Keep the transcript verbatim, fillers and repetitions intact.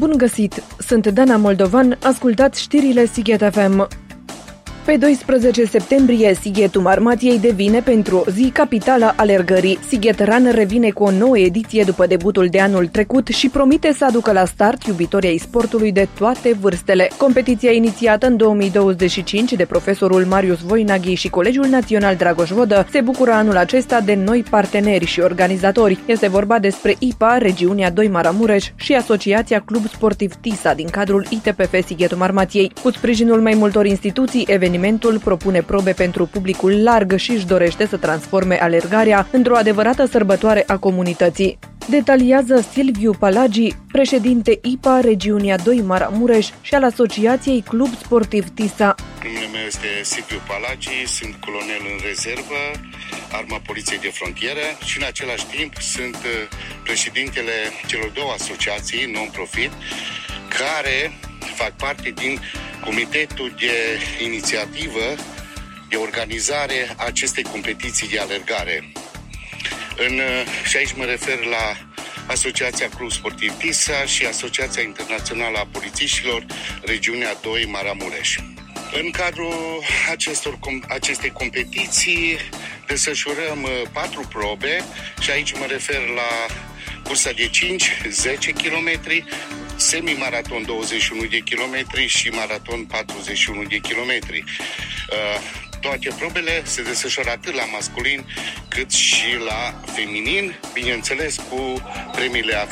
Bun găsit! Sunt Dana Moldovan, ascultați știrile Sighet F M. Pe doisprezece septembrie, Sighetul Marmației devine pentru o zi capitala alergării. Sighet Run revine cu o nouă ediție după debutul de anul trecut și promite să aducă la start iubitorii ai sportului de toate vârstele. Competiția inițiată în două mii douăzeci și cinci de profesorul Marius Voinaghi și Colegiul Național Dragoș Vodă se bucură anul acesta de noi parteneri și organizatori. Este vorba despre I P A, Regiunea doi Maramureș și Asociația Club Sportiv Tisa din cadrul I T P F Sighetul Marmației. Cu sprijinul mai multor instituții, evenimentul propune probe pentru publicul larg și își dorește să transforme alergarea într-o adevărată sărbătoare a comunității. Detaliază Silviu Palagi, președinte I P A, Regiunea doi Maramureș și al Asociației Club Sportiv Tisa. Numele meu este Silviu Palagi, sunt colonel în rezervă, Arma Poliției de Frontieră și în același timp sunt președintele celor două asociații non-profit care fac parte din Comitetul de inițiativă de organizare a acestei competiții de alergare. În, și aici mă refer la Asociația Club Sportiv Tisa și Asociația Internațională a Polițiștilor, Regiunea doi Maramureș. În cadrul acestor, acestei competiții desfășurăm patru probe și aici mă refer la cursa de cinci zece kilometri, semi-maraton douăzeci și unu de kilometri și maraton patruzeci și unu de kilometri. Toate probele se desfășoară atât la masculin cât și la feminin, bineînțeles cu premiile